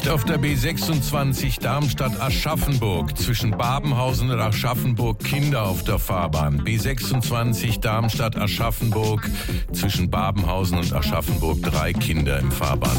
Auf der B26 Darmstadt-Aschaffenburg zwischen Babenhausen und Aschaffenburg Kinder auf der Fahrbahn. B26 Darmstadt-Aschaffenburg zwischen Babenhausen und Aschaffenburg 3 Kinder im Fahrbahn.